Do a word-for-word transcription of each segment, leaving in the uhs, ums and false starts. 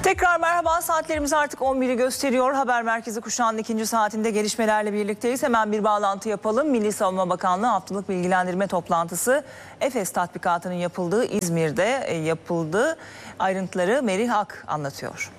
Tekrar merhaba, saatlerimiz artık on biri gösteriyor. Haber Merkezi kuşağının ikinci saatinde gelişmelerle birlikteyiz. Hemen bir bağlantı yapalım. Milli Savunma Bakanlığı haftalık bilgilendirme toplantısı Efes tatbikatının yapıldığı İzmir'de yapıldı. Ayrıntıları Merih Ak anlatıyor.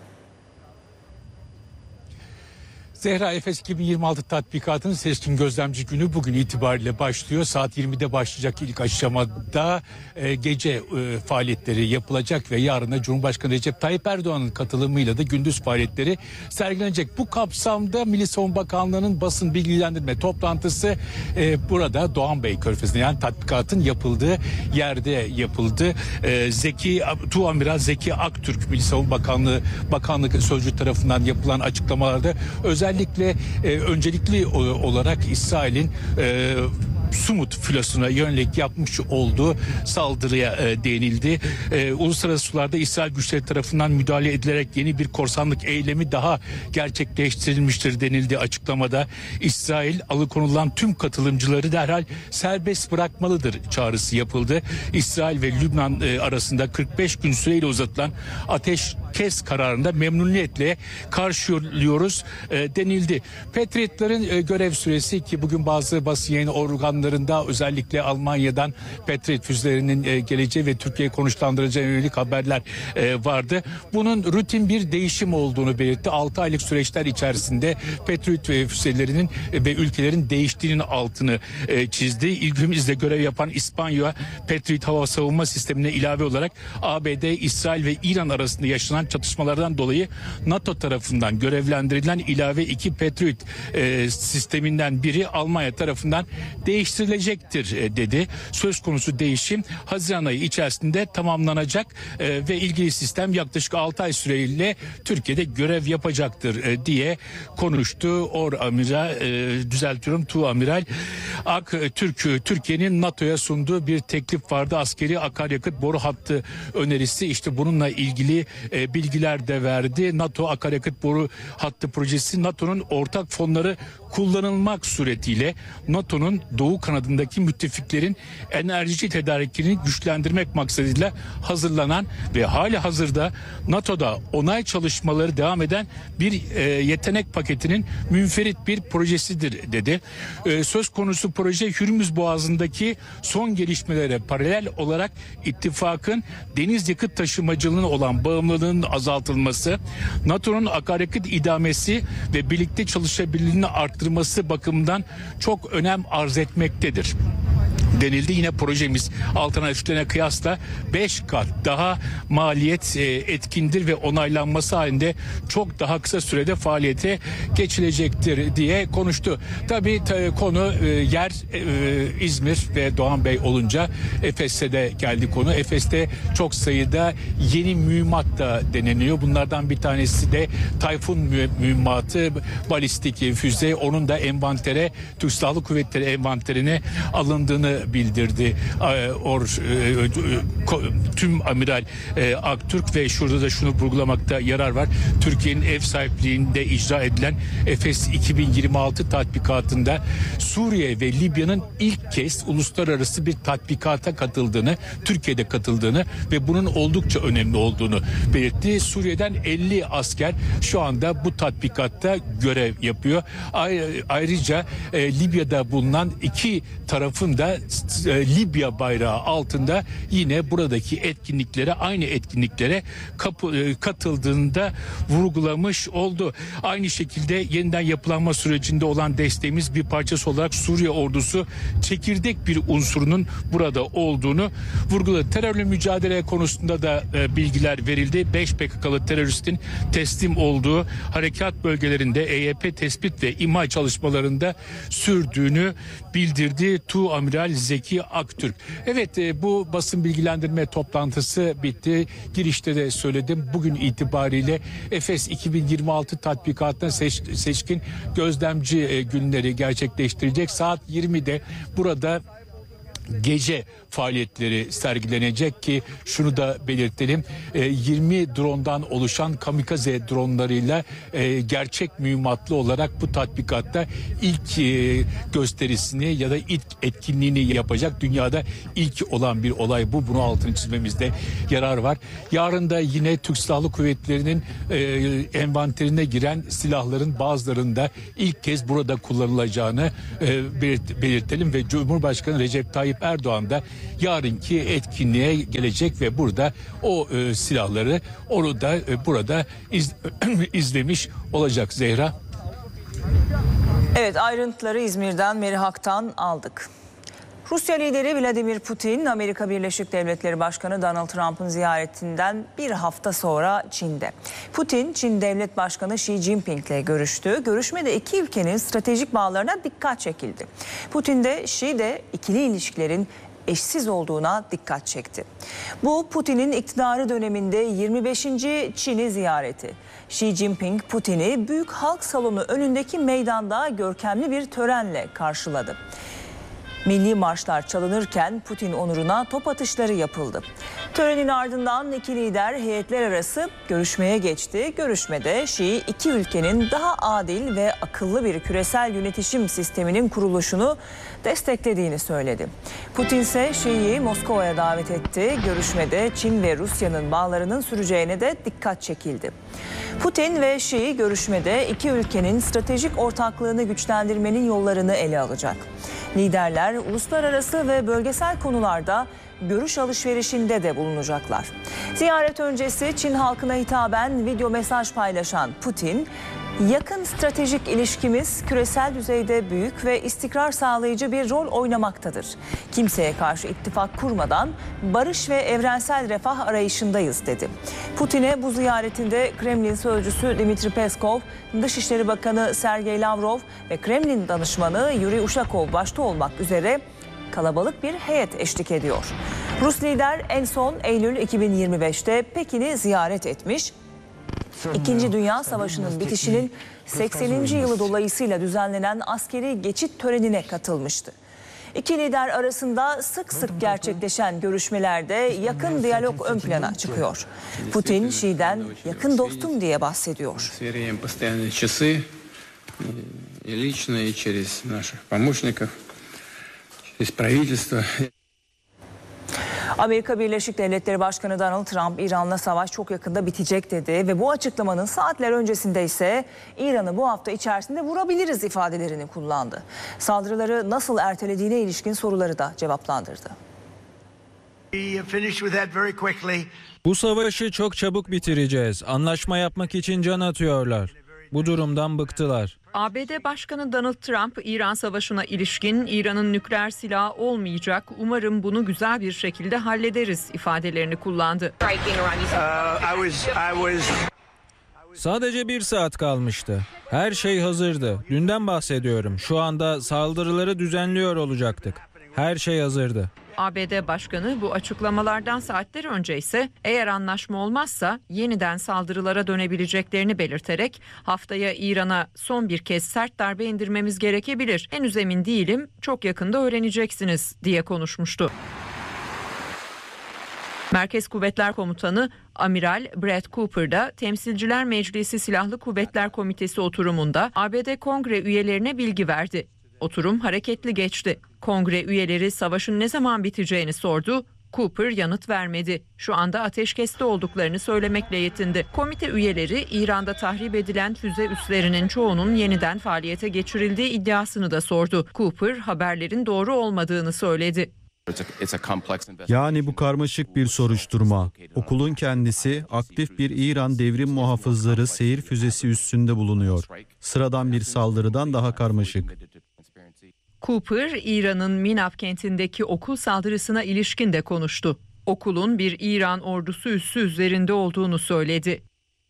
Zehra, Efes iki bin yirmi altı tatbikatının seçkin gözlemci günü bugün itibariyle başlıyor. Saat yirmide başlayacak ilk aşamada e, gece e, faaliyetleri yapılacak ve yarın da Cumhurbaşkanı Recep Tayyip Erdoğan'ın katılımıyla da gündüz faaliyetleri sergilenecek. Bu kapsamda Milli Savunma Bakanlığı'nın basın bilgilendirme toplantısı e, burada Doğanbey Körfezi'nde, yani tatbikatın yapıldığı yerde yapıldı. E, Zeki Tuamiral Zeki Aktürk, Milli Savunma Bakanlığı Bakanlık Sözcü tarafından yapılan açıklamalarda özel Özellikle e, öncelikli olarak İsrail'in e, Sumut filosuna yönelik yapmış olduğu saldırıya e, değinildi. E, uluslararası sularda İsrail güçleri tarafından müdahale edilerek yeni bir korsanlık eylemi daha gerçekleştirilmiştir denildi açıklamada. İsrail alıkonulan tüm katılımcıları derhal serbest bırakmalıdır çağrısı yapıldı. İsrail ve Lübnan e, arasında kırk beş gün süreyle uzatılan ateşkes kararında memnuniyetle karşılıyoruz e, denildi. Patriotların e, görev süresi, ki bugün bazı basın yayın organlarında özellikle Almanya'dan Patriot füzelerinin e, geleceği ve Türkiye'ye konuşlandıracağı yönelik haberler e, vardı. Bunun rutin bir değişim olduğunu belirtti. altı aylık süreçler içerisinde Patriot füzelerinin e, ve ülkelerin değiştiğinin altını e, çizdi. İlgimizde görev yapan İspanya Patriot hava savunma sistemine ilave olarak A B D, İsrail ve İran arasında yaşanan çatışmalardan dolayı NATO tarafından görevlendirilen ilave iki Patriot e, sisteminden biri Almanya tarafından değiştirilecektir e, dedi. Söz konusu değişim Haziran ayı içerisinde tamamlanacak e, ve ilgili sistem yaklaşık altı ay süreyle Türkiye'de görev yapacaktır e, diye konuştu. Or Amiral, e, düzeltiyorum, Tuamiral Ak Türk, Türkiye'nin NATO'ya sunduğu bir teklif vardı. Askeri akaryakıt boru hattı önerisi. İşte bununla ilgili e, bilgiler de verdi. NATO akaryakıt boru hattı projesi, NATO'nun ortak fonları kullanılmak suretiyle NATO'nun doğu kanadındaki müttefiklerin enerji tedarikini güçlendirmek maksadıyla hazırlanan ve hali hazırda NATO'da onay çalışmaları devam eden bir e, yetenek paketinin münferit bir projesidir dedi. E, söz konusu proje Hürmüz Boğazı'ndaki son gelişmelere paralel olarak ittifakın deniz yakıt taşımacılığına olan bağımlılığının azaltılması, NATO'nun akaryakıt idamesi ve birlikte çalışabilirliğini arttırması bakımından çok önem arz etmektedir denildi. Yine projemiz alternatiflerine kıyasla beş kat daha maliyet e, etkindir ve onaylanması halinde çok daha kısa sürede faaliyete geçilecektir diye konuştu. Tabii ta, konu e, yer e, İzmir ve Doğanbey olunca Efes'e de geldi konu. Efes'te çok sayıda yeni mühimmat da deneniyor. Bunlardan bir tanesi de Tayfun mü, mühimmatı, balistik füze. Onun da envantere, Türk Silahlı Kuvvetleri envanterine alındığını bildirdi. Or, tüm Amiral Aktürk ve şurada da şunu vurgulamakta yarar var. Türkiye'nin ev sahipliğinde icra edilen Efes iki bin yirmi altı tatbikatında Suriye ve Libya'nın ilk kez uluslararası bir tatbikata katıldığını, Türkiye'de katıldığını ve bunun oldukça önemli olduğunu belirtti. Suriye'den elli asker şu anda bu tatbikatta görev yapıyor. Ayrıca Libya'da bulunan iki tarafın da Libya bayrağı altında yine buradaki etkinliklere, aynı etkinliklere kapı, katıldığında vurgulamış oldu. Aynı şekilde yeniden yapılanma sürecinde olan desteğimiz bir parçası olarak Suriye ordusu çekirdek bir unsurunun burada olduğunu vurguladı. Terörle mücadele konusunda da e, bilgiler verildi. beş P K K'lı teröristin teslim olduğu harekat bölgelerinde E Y P tespit ve imha çalışmalarında sürdüğünü bildirdi Tuamiral Zeki Aktürk. Evet, e, bu basın bilgilendirme toplantısı bitti. Girişte de söyledim. Bugün itibariyle Efes iki bin yirmi altı tatbikatına seç, seçkin gözlemci e, günleri gerçekleştirecek. Saat yirmide burada gece faaliyetleri sergilenecek ki şunu da belirtelim, yirmi drondan oluşan kamikaze dronlarıyla gerçek mühimmatlı olarak bu tatbikatta ilk gösterisini ya da ilk etkinliğini yapacak, dünyada ilk olan bir olay bu. Bunu altını çizmemizde yarar var. Yarın da yine Türk Silahlı Kuvvetleri'nin envanterine giren silahların bazılarında ilk kez burada kullanılacağını belirtelim ve Cumhurbaşkanı Recep Tayyip Erdoğan da yarınki etkinliğe gelecek ve burada o e, silahları onu da e, burada iz, izlemiş olacak Zehra. Evet, ayrıntıları İzmir'den Meri Hak'tan aldık. Rusya lideri Vladimir Putin, Amerika Birleşik Devletleri Başkanı Donald Trump'ın ziyaretinden bir hafta sonra Çin'de. Putin, Çin Devlet Başkanı Xi Jinping ile görüştü. Görüşmede iki ülkenin stratejik bağlarına dikkat çekildi. Putin de Xi de ikili ilişkilerin eşsiz olduğuna dikkat çekti. Bu Putin'in iktidarı döneminde yirmi beşinci Çin'i ziyareti. Xi Jinping Putin'i Büyük Halk Salonu önündeki meydanda görkemli bir törenle karşıladı. Milli marşlar çalınırken Putin onuruna top atışları yapıldı. Törenin ardından iki lider heyetler arası görüşmeye geçti. Görüşmede Xi iki ülkenin daha adil ve akıllı bir küresel yönetişim sisteminin kuruluşunu desteklediğini söyledi. Putin ise Xi'yi Moskova'ya davet etti. Görüşmede Çin ve Rusya'nın bağlarının süreceğine de dikkat çekildi. Putin ve Xi görüşmede iki ülkenin stratejik ortaklığını güçlendirmenin yollarını ele alacak. Liderler uluslararası ve bölgesel konularda görüş alışverişinde de bulunacaklar. Ziyaret öncesi Çin halkına hitaben video mesaj paylaşan Putin, yakın stratejik ilişkimiz küresel düzeyde büyük ve istikrar sağlayıcı bir rol oynamaktadır. Kimseye karşı ittifak kurmadan barış ve evrensel refah arayışındayız dedi. Putin'e bu ziyaretinde Kremlin sözcüsü Dmitri Peskov, Dışişleri Bakanı Sergey Lavrov ve Kremlin danışmanı Yuri Ushakov başta olmak üzere kalabalık bir heyet eşlik ediyor. Rus lider en son Eylül iki bin yirmi beşte Pekin'i ziyaret etmiş. İkinci Dünya Savaşı'nın bitişinin sekseninci yılı dolayısıyla düzenlenen askeri geçit törenine katılmıştı. İki lider arasında sık sık gerçekleşen görüşmelerde yakın diyalog ön plana çıkıyor. Putin, Xi'den yakın dostum diye bahsediyor. Amerika Birleşik Devletleri Başkanı Donald Trump, İran'la savaş çok yakında bitecek dedi ve bu açıklamanın saatler öncesinde ise İran'ı bu hafta içerisinde vurabiliriz ifadelerini kullandı. Saldırıları nasıl ertelediğine ilişkin soruları da cevaplandırdı. Bu savaşı çok çabuk bitireceğiz. Anlaşma yapmak için can atıyorlar. Bu durumdan bıktılar. A B D Başkanı Donald Trump, İran Savaşı'na ilişkin İran'ın nükleer silahı olmayacak, umarım bunu güzel bir şekilde hallederiz ifadelerini kullandı. Sadece bir saat kalmıştı. Her şey hazırdı. Dünden bahsediyorum. Şu anda saldırıları düzenliyor olacaktık. Her şey hazırdı. A B D Başkanı bu açıklamalardan saatler önce ise eğer anlaşma olmazsa yeniden saldırılara dönebileceklerini belirterek haftaya İran'a son bir kez sert darbe indirmemiz gerekebilir. Henüz emin değilim, çok yakında öğreneceksiniz diye konuşmuştu. Merkez Kuvvetler Komutanı Amiral Brett Cooper da Temsilciler Meclisi Silahlı Kuvvetler Komitesi oturumunda A B D Kongre üyelerine bilgi verdi. Oturum hareketli geçti. Kongre üyeleri savaşın ne zaman biteceğini sordu. Cooper yanıt vermedi. Şu anda ateşkeste olduklarını söylemekle yetindi. Komite üyeleri İran'da tahrip edilen füze üslerinin çoğunun yeniden faaliyete geçirildiği iddiasını da sordu. Cooper haberlerin doğru olmadığını söyledi. Yani bu karmaşık bir soruşturma. Okulun kendisi aktif bir İran devrim muhafızları seyir füzesi üssünde bulunuyor. Sıradan bir saldırıdan daha karmaşık. Cooper, İran'ın Minav kentindeki okul saldırısına ilişkin de konuştu. Okulun bir İran ordusu üssü üzerinde olduğunu söyledi.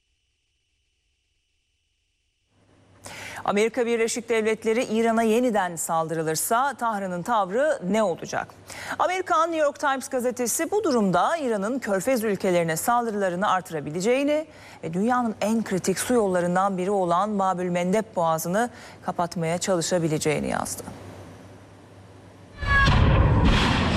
Amerika Birleşik Devletleri İran'a yeniden saldırılırsa Tahran'ın tavrı ne olacak? Amerikan New York Times gazetesi bu durumda İran'ın Körfez ülkelerine saldırılarını artırabileceğini ve dünyanın en kritik su yollarından biri olan Babül Mendeb Boğazı'nı kapatmaya çalışabileceğini yazdı.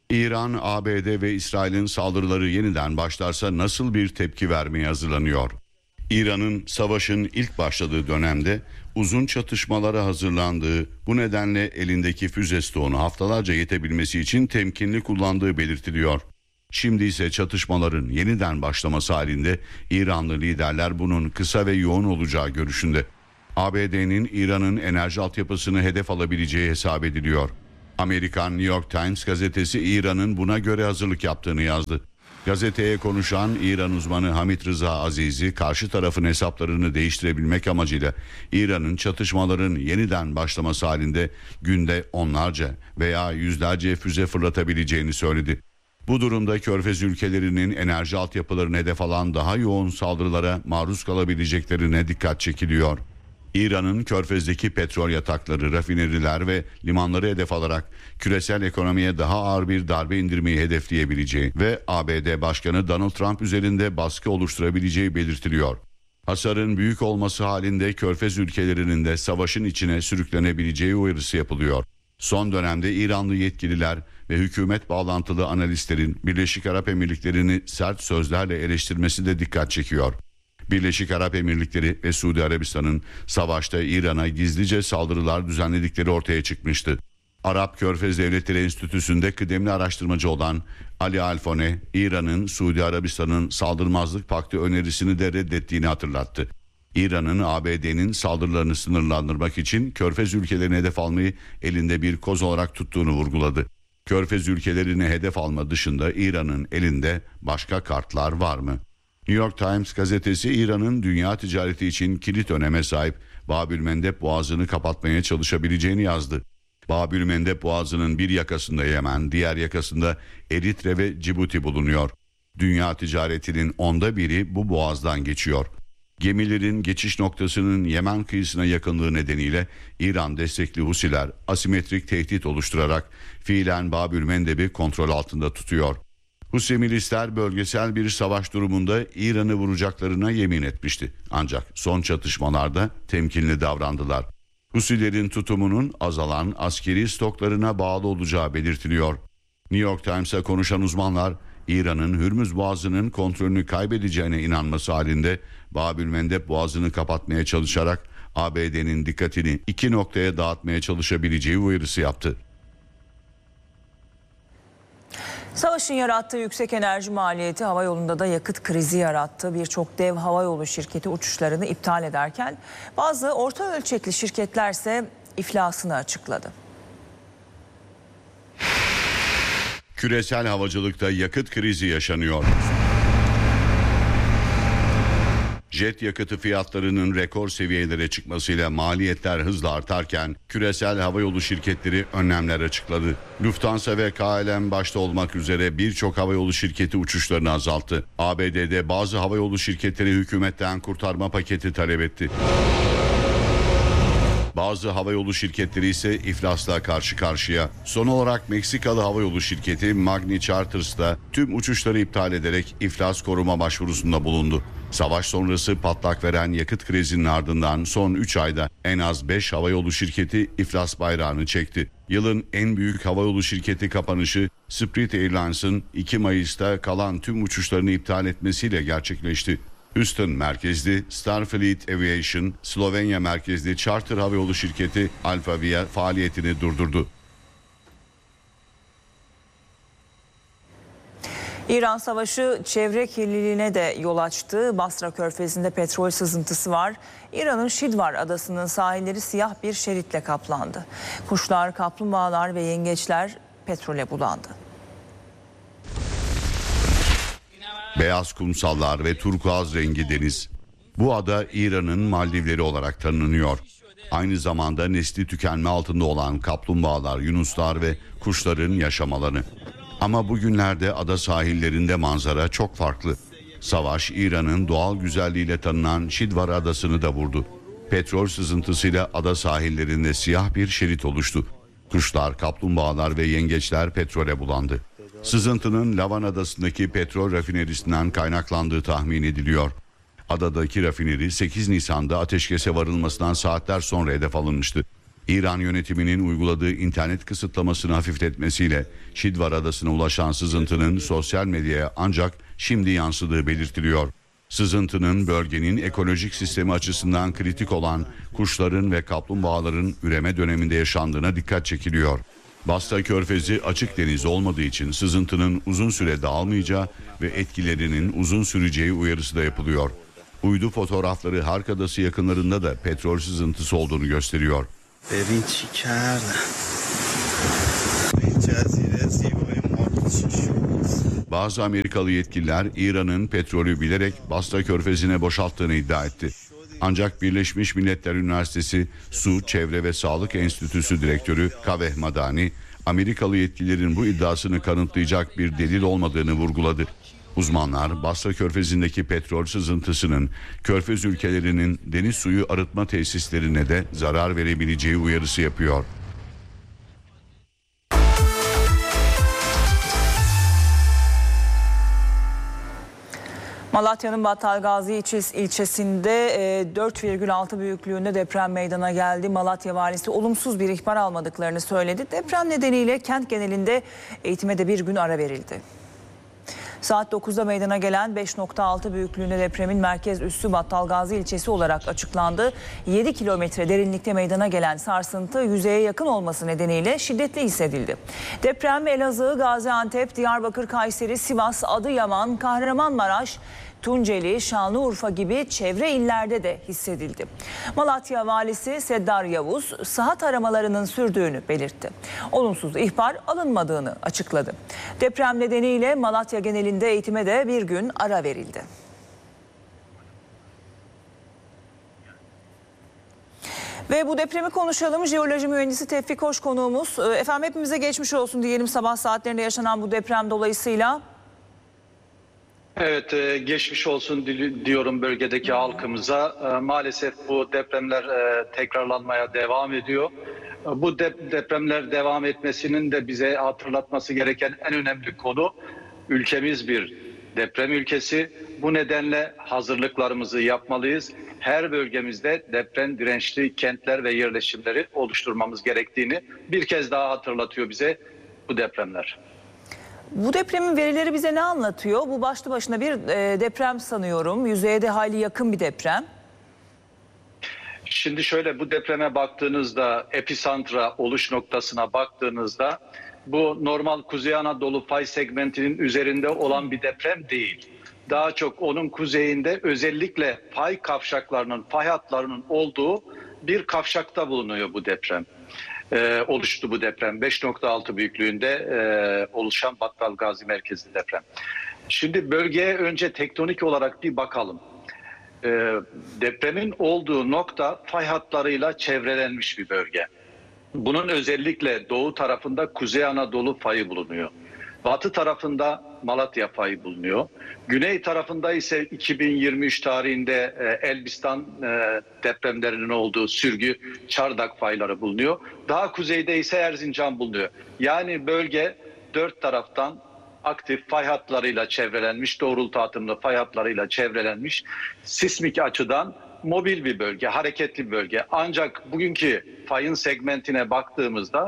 İran, A B D ve İsrail'in saldırıları yeniden başlarsa nasıl bir tepki vermeye hazırlanıyor? İran'ın savaşın ilk başladığı dönemde uzun çatışmalara hazırlandığı, bu nedenle elindeki füze stoğunu haftalarca yetebilmesi için temkinli kullandığı belirtiliyor. Şimdi ise çatışmaların yeniden başlaması halinde İranlı liderler bunun kısa ve yoğun olacağı görüşünde. A B D'nin İran'ın enerji altyapısını hedef alabileceği hesap ediliyor. Amerikan New York Times gazetesi İran'ın buna göre hazırlık yaptığını yazdı. Gazeteye konuşan İran uzmanı Hamid Rıza Azizi, karşı tarafın hesaplarını değiştirebilmek amacıyla İran'ın çatışmaların yeniden başlaması halinde günde onlarca veya yüzlerce füze fırlatabileceğini söyledi. Bu durumda Körfez ülkelerinin enerji altyapılarını hedef alan daha yoğun saldırılara maruz kalabileceklerine dikkat çekiliyor. İran'ın Körfez'deki petrol yatakları, rafineriler ve limanları hedef alarak küresel ekonomiye daha ağır bir darbe indirmeyi hedefleyebileceği ve A B D Başkanı Donald Trump üzerinde baskı oluşturabileceği belirtiliyor. Hasarın büyük olması halinde Körfez ülkelerinin de savaşın içine sürüklenebileceği uyarısı yapılıyor. Son dönemde İranlı yetkililer ve hükümet bağlantılı analistlerin Birleşik Arap Emirlikleri'ni sert sözlerle eleştirmesi de dikkat çekiyor. Birleşik Arap Emirlikleri ve Suudi Arabistan'ın savaşta İran'a gizlice saldırılar düzenledikleri ortaya çıkmıştı. Arap Körfez Devletleri Enstitüsü'nde kıdemli araştırmacı olan Ali Alfone, İran'ın Suudi Arabistan'ın saldırmazlık paktı önerisini de reddettiğini hatırlattı. İran'ın A B D'nin saldırılarını sınırlandırmak için Körfez ülkelerine hedef almayı elinde bir koz olarak tuttuğunu vurguladı. Körfez ülkelerini hedef alma dışında İran'ın elinde başka kartlar var mı? New York Times gazetesi İran'ın dünya ticareti için kilit öneme sahip Babülmendeb Boğazı'nı kapatmaya çalışabileceğini yazdı. Babülmendeb Boğazı'nın bir yakasında Yemen, diğer yakasında Eritre ve Cibuti bulunuyor. Dünya ticaretinin onda biri bu boğazdan geçiyor. Gemilerin geçiş noktasının Yemen kıyısına yakınlığı nedeniyle İran destekli Husiler asimetrik tehdit oluşturarak fiilen Babülmendeb'i kontrol altında tutuyor. Husi milisler bölgesel bir savaş durumunda İran'ı vuracaklarına yemin etmişti. Ancak son çatışmalarda temkinli davrandılar. Husilerin tutumunun azalan askeri stoklarına bağlı olacağı belirtiliyor. New York Times'a konuşan uzmanlar, İran'ın Hürmüz Boğazı'nın kontrolünü kaybedeceğine inanması halinde Babülmendeb Boğazı'nı kapatmaya çalışarak A B D'nin dikkatini iki noktaya dağıtmaya çalışabileceği uyarısı yaptı. Savaşın yarattığı yüksek enerji maliyeti havayolunda da yakıt krizi yarattı. Birçok dev havayolu şirketi uçuşlarını iptal ederken bazı orta ölçekli şirketlerse iflasını açıkladı. Küresel havacılıkta yakıt krizi yaşanıyor. Jet yakıtı fiyatlarının rekor seviyelere çıkmasıyla maliyetler hızla artarken küresel havayolu şirketleri önlemler açıkladı. Lufthansa ve K L M başta olmak üzere birçok havayolu şirketi uçuşlarını azalttı. A B D'de bazı havayolu şirketleri hükümetten kurtarma paketi talep etti. Bazı havayolu şirketleri ise iflasla karşı karşıya. Son olarak Meksikalı havayolu şirketi Magni Charters da tüm uçuşları iptal ederek iflas koruma başvurusunda bulundu. Savaş sonrası patlak veren yakıt krizinin ardından son üç ayda en az beş havayolu şirketi iflas bayrağını çekti. Yılın en büyük havayolu şirketi kapanışı Spirit Airlines'ın iki Mayıs'ta kalan tüm uçuşlarını iptal etmesiyle gerçekleşti. Houston merkezli Starfleet Aviation, Slovenya merkezli charter havayolu şirketi Alfa Via faaliyetini durdurdu. İran savaşı çevre kirliliğine de yol açtı. Basra Körfezi'nde petrol sızıntısı var. İran'ın Şidvar adasının sahilleri siyah bir şeritle kaplandı. Kuşlar, kaplumbağalar ve yengeçler petrole bulandı. Beyaz kumsallar ve turkuaz rengi deniz. Bu ada İran'ın Maldivleri olarak tanınıyor. Aynı zamanda nesli tükenme altında olan kaplumbağalar, yunuslar ve kuşların yaşam alanı. Ama bugünlerde ada sahillerinde manzara çok farklı. Savaş İran'ın doğal güzelliğiyle tanınan Şidvar adasını da vurdu. Petrol sızıntısıyla ada sahillerinde siyah bir şerit oluştu. Kuşlar, kaplumbağalar ve yengeçler petrole bulandı. Sızıntının Lavan Adası'ndaki petrol rafinerisinden kaynaklandığı tahmin ediliyor. Adadaki rafineri sekiz Nisan'da ateşkese varılmasından saatler sonra hedef alınmıştı. İran yönetiminin uyguladığı internet kısıtlamasını hafifletmesiyle Şidvar Adası'na ulaşan sızıntının sosyal medyaya ancak şimdi yansıdığı belirtiliyor. Sızıntının bölgenin ekolojik sistemi açısından kritik olan kuşların ve kaplumbağaların üreme döneminde yaşandığına dikkat çekiliyor. Basra Körfezi açık deniz olmadığı için sızıntının uzun süre dağılmayacağı ve etkilerinin uzun süreceği uyarısı da yapılıyor. Uydu fotoğrafları Hark Adası yakınlarında da petrol sızıntısı olduğunu gösteriyor. Bazı Amerikalı yetkililer İran'ın petrolü bilerek Basra Körfezi'ne boşalttığını iddia etti. Ancak Birleşmiş Milletler Üniversitesi Su, Çevre ve Sağlık Enstitüsü Direktörü Kaveh Madani, Amerikalı yetkililerin bu iddiasını kanıtlayacak bir delil olmadığını vurguladı. Uzmanlar Basra Körfezi'ndeki petrol sızıntısının Körfez ülkelerinin deniz suyu arıtma tesislerine de zarar verebileceği uyarısı yapıyor. Malatya'nın Battalgazi ilçesinde dört virgül altı büyüklüğünde deprem meydana geldi. Malatya valisi olumsuz bir ihbar almadıklarını söyledi. Deprem nedeniyle kent genelinde eğitime de bir gün ara verildi. Saat dokuzda meydana gelen beş nokta altı büyüklüğünde depremin merkez üssü Battalgazi ilçesi olarak açıklandı. yedi kilometre derinlikte meydana gelen sarsıntı yüzeye yakın olması nedeniyle şiddetli hissedildi. Deprem Elazığ, Gaziantep, Diyarbakır, Kayseri, Sivas, Adıyaman, Kahramanmaraş, Tunceli, Şanlıurfa gibi çevre illerde de hissedildi. Malatya valisi Seddar Yavuz saha taramalarının sürdüğünü belirtti. Olumsuz ihbar alınmadığını açıkladı. Deprem nedeniyle Malatya genelinde eğitime de bir gün ara verildi. Ve bu depremi konuşalım. Jeoloji mühendisi Tevfik Hoş konuğumuz. Efendim hepimize geçmiş olsun diyelim sabah saatlerinde yaşanan bu deprem dolayısıyla. Evet, geçmiş olsun diyorum bölgedeki halkımıza. Maalesef bu depremler tekrarlanmaya devam ediyor. Bu depremler devam etmesinin de bize hatırlatması gereken en önemli konu, ülkemiz bir deprem ülkesi. Bu nedenle hazırlıklarımızı yapmalıyız. Her bölgemizde deprem dirençli kentler ve yerleşimleri oluşturmamız gerektiğini bir kez daha hatırlatıyor bize bu depremler. Bu depremin verileri bize ne anlatıyor? Bu başlı başına bir e, deprem sanıyorum. Yüzeye de hayli yakın bir deprem. Şimdi şöyle, bu depreme baktığınızda, episantra oluş noktasına baktığınızda bu normal Kuzey Anadolu fay segmentinin üzerinde olan bir deprem değil. Daha çok onun kuzeyinde özellikle fay kavşaklarının, fay hatlarının olduğu bir kavşakta bulunuyor bu deprem. Ee, oluştu bu deprem. beş nokta altı büyüklüğünde e, oluşan Battalgazi merkezli deprem. Şimdi bölgeye önce tektonik olarak bir bakalım. Ee, depremin olduğu nokta fay hatlarıyla çevrelenmiş bir bölge. Bunun özellikle doğu tarafında Kuzey Anadolu fayı bulunuyor. Batı tarafında Malatya fayı bulunuyor. Güney tarafında ise iki bin yirmi üç tarihinde e, Elbistan e, depremlerinin olduğu Sürgü, Çardak fayları bulunuyor. Daha kuzeyde ise Erzincan bulunuyor. Yani bölge dört taraftan aktif fay hatlarıyla çevrelenmiş, doğrultu atımlı fay hatlarıyla çevrelenmiş, sismik açıdan mobil bir bölge, hareketli bir bölge. Ancak bugünkü fayın segmentine baktığımızda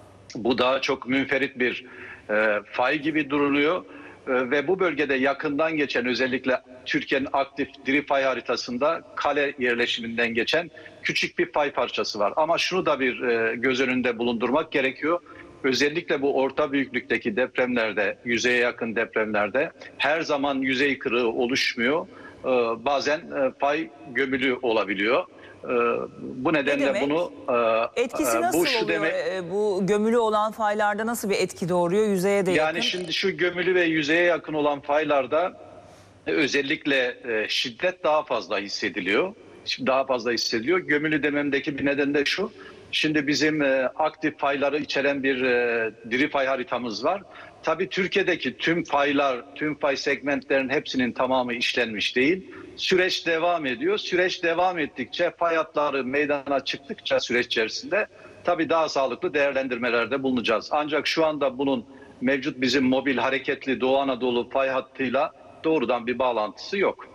bu daha çok münferit bir e, fay gibi duruluyor. E, ve bu bölgede yakından geçen, özellikle Türkiye'nin aktif diri fay haritasında kale yerleşiminden geçen küçük bir fay parçası var. Ama şunu da bir e, göz önünde bulundurmak gerekiyor. Özellikle bu orta büyüklükteki depremlerde, yüzeye yakın depremlerde her zaman yüzey kırığı oluşmuyor. Ee, bazen e, fay gömülü olabiliyor. Ee, bu nedenle ne bunu... E, Etkisi nasıl bu şu oluyor? demek, E, bu gömülü olan faylarda nasıl bir etki doğuruyor? Yüzeye de yakın. Yani şimdi şu gömülü ve yüzeye yakın olan faylarda e, özellikle e, şiddet daha fazla hissediliyor. Şimdi daha fazla hissediliyor. Gömülü dememdeki bir neden de şu. Şimdi bizim e, aktif fayları içeren bir e, diri fay haritamız var. Tabii Türkiye'deki tüm faylar, tüm fay segmentlerin hepsinin tamamı işlenmiş değil. Süreç devam ediyor. Süreç devam ettikçe, fay hatları meydana çıktıkça süreç içerisinde tabii daha sağlıklı değerlendirmelerde bulunacağız. Ancak şu anda bunun mevcut bizim mobil hareketli Doğu Anadolu fay hattıyla doğrudan bir bağlantısı yok.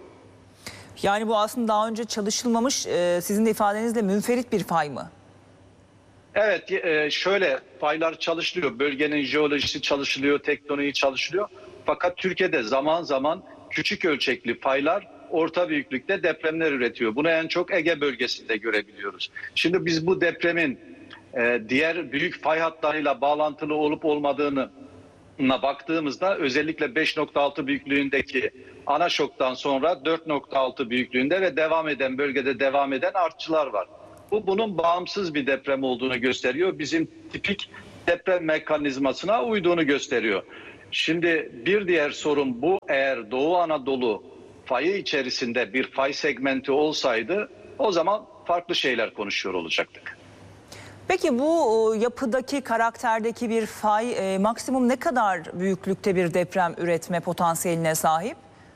Yani bu aslında daha önce çalışılmamış, e, sizin de ifadenizle münferit bir fay mı? Evet, e, şöyle faylar çalışılıyor. Bölgenin jeolojisi çalışılıyor, tektoniği çalışılıyor. Fakat Türkiye'de zaman zaman küçük ölçekli faylar orta büyüklükte depremler üretiyor. Bunu en çok Ege bölgesinde görebiliyoruz. Şimdi biz bu depremin e, diğer büyük fay hatlarıyla bağlantılı olup olmadığını baktığımızda özellikle beş nokta altı büyüklüğündeki ana şoktan sonra dört nokta altı büyüklüğünde ve devam eden bölgede devam eden artçılar var. Bu bunun bağımsız bir deprem olduğunu gösteriyor. Bizim tipik deprem mekanizmasına uyduğunu gösteriyor. Şimdi bir diğer sorun bu: eğer Doğu Anadolu fayı içerisinde bir fay segmenti olsaydı o zaman farklı şeyler konuşuyor olacaktık. Peki bu yapıdaki, karakterdeki bir fay e, maksimum ne kadar büyüklükte bir deprem üretme potansiyeline sahip?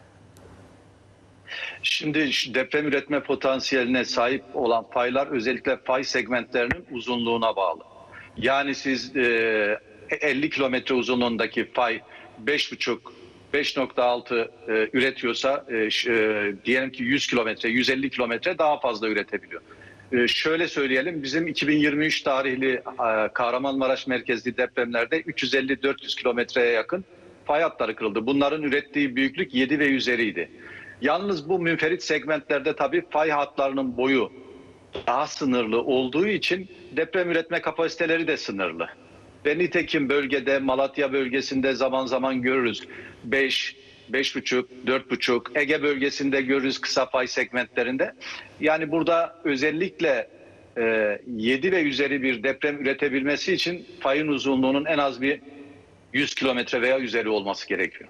Şimdi deprem üretme potansiyeline sahip olan faylar özellikle fay segmentlerinin uzunluğuna bağlı. Yani siz e, elli kilometre uzunluğundaki fay beş buçuk beş nokta altı e, üretiyorsa e, e, diyelim ki yüz kilometre, yüz elli kilometre daha fazla üretebiliyor. E, şöyle söyleyelim, bizim iki bin yirmi üç tarihli e, Kahramanmaraş merkezli depremlerde üç yüz elli dört yüz kilometreye yakın fay hatları kırıldı. Bunların ürettiği büyüklük yedi ve üzeriydi. Yalnız bu münferit segmentlerde tabii fay hatlarının boyu daha sınırlı olduğu için deprem üretme kapasiteleri de sınırlı. Ve nitekim bölgede, Malatya bölgesinde zaman zaman görürüz beş, beş buçuk, dört buçuk, Ege bölgesinde görürüz kısa fay segmentlerinde. Yani burada özellikle e, yedi ve üzeri bir deprem üretebilmesi için fayın uzunluğunun en az bir yüz kilometre veya üzeri olması gerekiyor.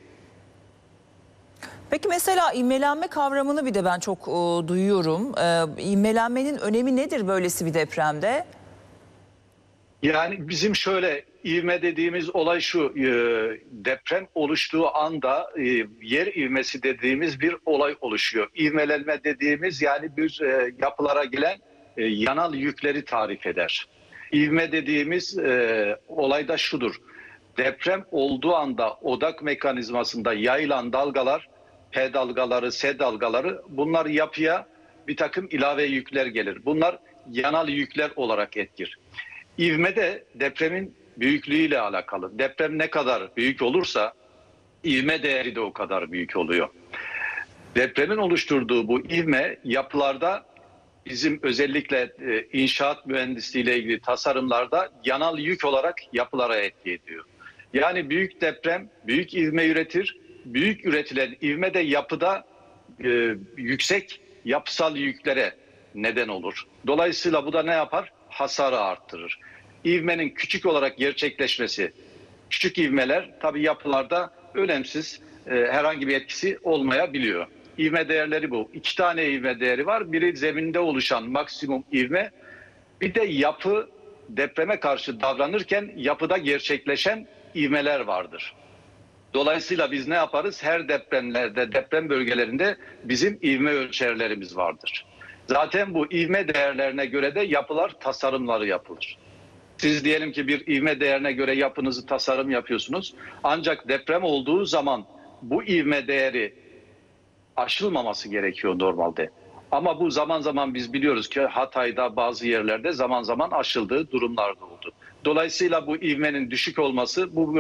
Peki mesela ivmelenme kavramını bir de ben çok e, duyuyorum. E, ivmelenmenin önemi nedir böylesi bir depremde? Yani bizim şöyle ivme dediğimiz olay şu: e, deprem oluştuğu anda e, yer ivmesi dediğimiz bir olay oluşuyor. İvmelenme dediğimiz yani bir e, yapılara gelen e, yanal yükleri tarif eder. İvme dediğimiz e, olay da şudur: deprem olduğu anda odak mekanizmasında yayılan dalgalar, P dalgaları, S dalgaları, bunlar yapıya bir takım ilave yükler gelir. Bunlar yanal yükler olarak etkir. İvme de depremin büyüklüğüyle alakalı. Deprem ne kadar büyük olursa ivme değeri de o kadar büyük oluyor. Depremin oluşturduğu bu ivme yapılarda, bizim özellikle e, inşaat mühendisliğiyle ilgili tasarımlarda yanal yük olarak yapılara etki ediyor. Yani büyük deprem büyük ivme üretir. Büyük üretilen ivme de yapıda e, yüksek yapısal yüklere neden olur. Dolayısıyla bu da ne yapar? Hasarı arttırır. İvmenin küçük olarak gerçekleşmesi, küçük ivmeler tabii yapılarda önemsiz, e, herhangi bir etkisi olmayabiliyor. İvme değerleri bu. İki tane ivme değeri var. Biri zeminde oluşan maksimum ivme, bir de yapı depreme karşı davranırken yapıda gerçekleşen ivmeler vardır. Dolayısıyla biz ne yaparız? Her depremlerde, deprem bölgelerinde bizim ivme ölçerlerimiz vardır. Zaten bu ivme değerlerine göre de yapılar tasarımları yapılır. Siz diyelim ki bir ivme değerine göre yapınızı tasarım yapıyorsunuz. Ancak deprem olduğu zaman bu ivme değeri aşılmaması gerekiyor normalde. Ama bu zaman zaman biz biliyoruz ki Hatay'da bazı yerlerde zaman zaman aşıldığı durumlar da oldu. Dolayısıyla bu ivmenin düşük olması bu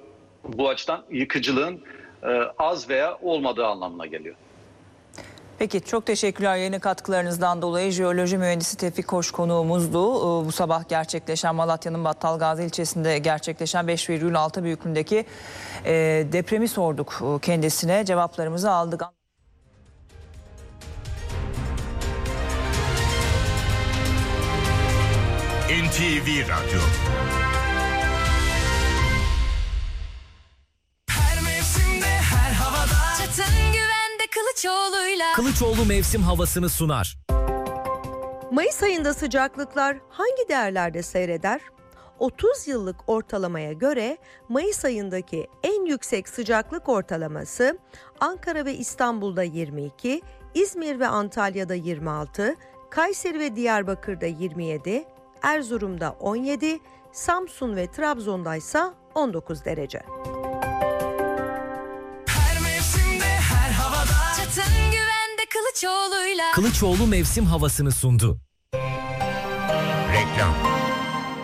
bu açıdan yıkıcılığın az veya olmadığı anlamına geliyor. Peki, çok teşekkürler yeni katkılarınızdan dolayı. Jeoloji mühendisi Tevfik Koç konuğumuzdu. Bu sabah gerçekleşen Malatya'nın Battalgazi ilçesinde gerçekleşen beş virgül altı büyüklüğündeki depremi sorduk kendisine. Cevaplarımızı aldık. N T V Radyo. Her mevsimde, her havada. Çatın güvende Kılıçoğlu'yla. Kılıçoğlu mevsim havasını sunar. Mayıs ayında sıcaklıklar hangi değerlerde seyreder? otuz yıllık ortalamaya göre Mayıs ayındaki en yüksek sıcaklık ortalaması Ankara ve İstanbul'da yirmi iki, İzmir ve Antalya'da yirmi altı, Kayseri ve Diyarbakır'da yirmi yedi, Erzurum'da on yedi, Samsun ve Trabzon'da ise on dokuz derece. Her mevsimde, her havada. Çatın güvende Kılıçoğlu'yla. Kılıçoğlu mevsim havasını sundu. Reklam.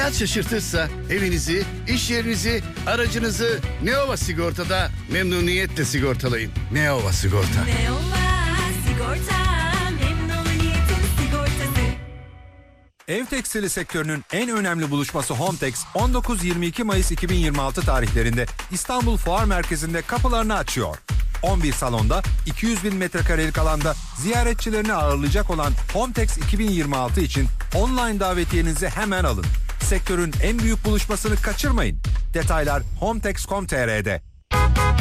Hayat şaşırtırsa evinizi, iş yerinizi, aracınızı Neova Sigorta'da memnuniyetle sigortalayın. Neova Sigorta. Neova Sigorta, memnuniyetin sigortası. Ev tekstili sektörünün en önemli buluşması Hometex on dokuz yirmi iki Mayıs iki bin yirmi altı tarihlerinde İstanbul Fuar Merkezi'nde kapılarını açıyor. on bir salonda iki yüz bin metrekarelik alanda ziyaretçilerini ağırlayacak olan Hometex iki bin yirmi altı için online davetiyenizi hemen alın. Sektörün en büyük buluşmasını kaçırmayın. Detaylar hometex nokta com nokta tr'de.